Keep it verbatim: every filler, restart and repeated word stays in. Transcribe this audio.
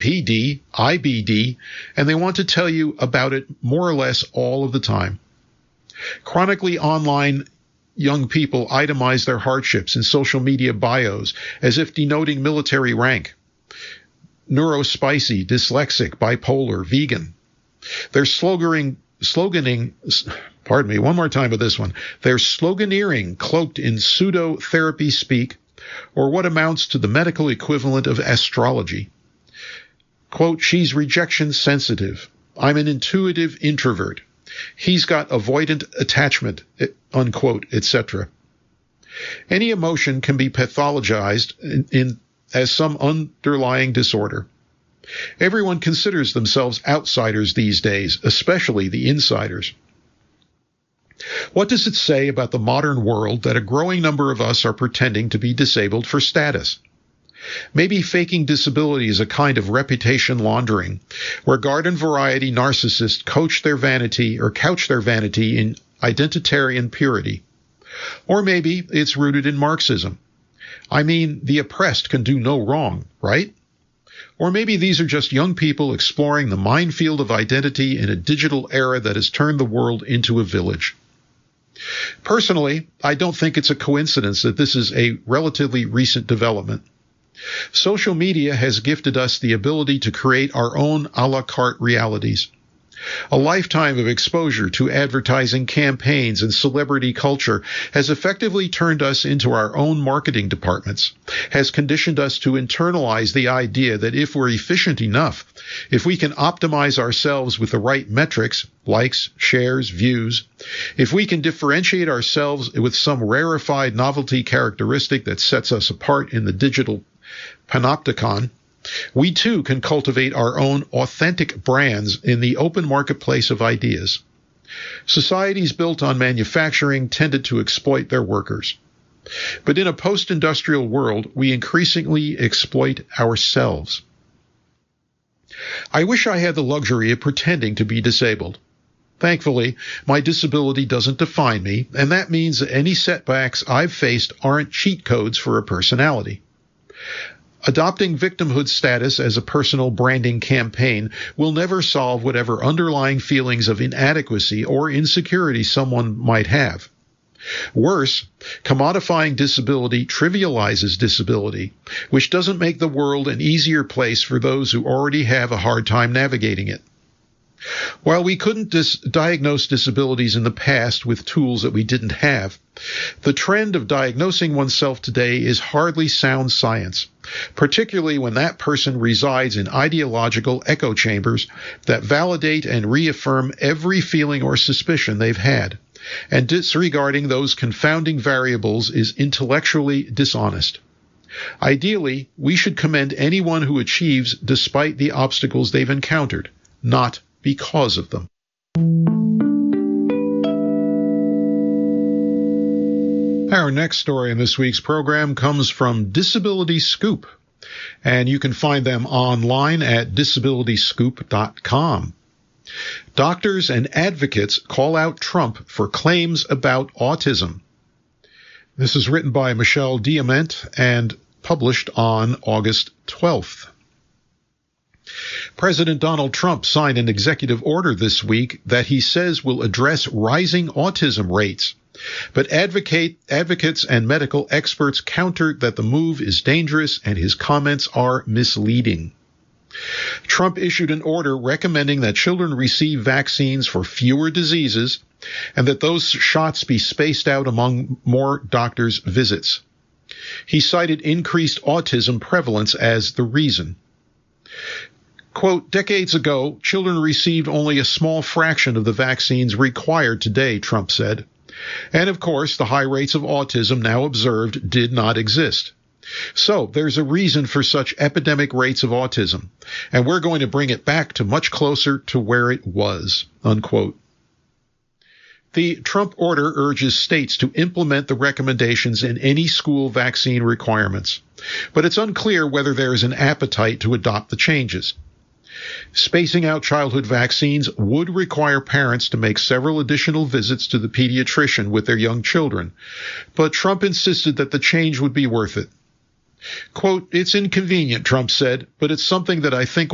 P D, I B D, and they want to tell you about it more or less all of the time. Chronically online young people itemize their hardships in social media bios as if denoting military rank. Neurospicy, dyslexic, bipolar, vegan. They're sloganing, sloganing, pardon me, one more time with this one. They're sloganeering cloaked in pseudo-therapy speak, or what amounts to the medical equivalent of astrology. Quote, she's rejection sensitive. I'm an intuitive introvert. He's got avoidant attachment, unquote, et cetera. Any emotion can be pathologized in, in as some underlying disorder. Everyone considers themselves outsiders these days, especially the insiders. What does it say about the modern world that a growing number of us are pretending to be disabled for status? Maybe faking disability is a kind of reputation laundering, where garden variety narcissists coach their vanity or couch their vanity in identitarian purity. Or maybe it's rooted in Marxism. I mean, the oppressed can do no wrong, right? Or maybe these are just young people exploring the minefield of identity in a digital era that has turned the world into a village. Personally, I don't think it's a coincidence that this is a relatively recent development. Social media has gifted us the ability to create our own a la carte realities. A lifetime of exposure to advertising campaigns and celebrity culture has effectively turned us into our own marketing departments, has conditioned us to internalize the idea that if we're efficient enough, if we can optimize ourselves with the right metrics, likes, shares, views, if we can differentiate ourselves with some rarefied novelty characteristic that sets us apart in the digital panopticon, we too can cultivate our own authentic brands in the open marketplace of ideas. Societies built on manufacturing tended to exploit their workers. But in a post-industrial world, we increasingly exploit ourselves. I wish I had the luxury of pretending to be disabled. Thankfully, my disability doesn't define me, and that means that any setbacks I've faced aren't cheat codes for a personality. Adopting victimhood status as a personal branding campaign will never solve whatever underlying feelings of inadequacy or insecurity someone might have. Worse, commodifying disability trivializes disability, which doesn't make the world an easier place for those who already have a hard time navigating it. While we couldn't dis- diagnose disabilities in the past with tools that we didn't have, the trend of diagnosing oneself today is hardly sound science, particularly when that person resides in ideological echo chambers that validate and reaffirm every feeling or suspicion they've had, and disregarding those confounding variables is intellectually dishonest. Ideally, we should commend anyone who achieves despite the obstacles they've encountered, not because of them. Our next story in this week's program comes from Disability Scoop, and you can find them online at disability scoop dot com. Doctors and advocates call out Trump for claims about autism. This is written by Michelle Diamant and published on August twelfth. President Donald Trump signed an executive order this week that he says will address rising autism rates. But advocate, advocates and medical experts counter that the move is dangerous and his comments are misleading. Trump issued an order recommending that children receive vaccines for fewer diseases and that those shots be spaced out among more doctors' visits. He cited increased autism prevalence as the reason. Quote, decades ago, children received only a small fraction of the vaccines required today, Trump said. And of course, the high rates of autism now observed did not exist. So there's a reason for such epidemic rates of autism, and we're going to bring it back to much closer to where it was, unquote. The Trump order urges states to implement the recommendations in any school vaccine requirements, but it's unclear whether there is an appetite to adopt the changes. Spacing out childhood vaccines would require parents to make several additional visits to the pediatrician with their young children, but Trump insisted that the change would be worth it. Quote, it's inconvenient, Trump said, but it's something that I think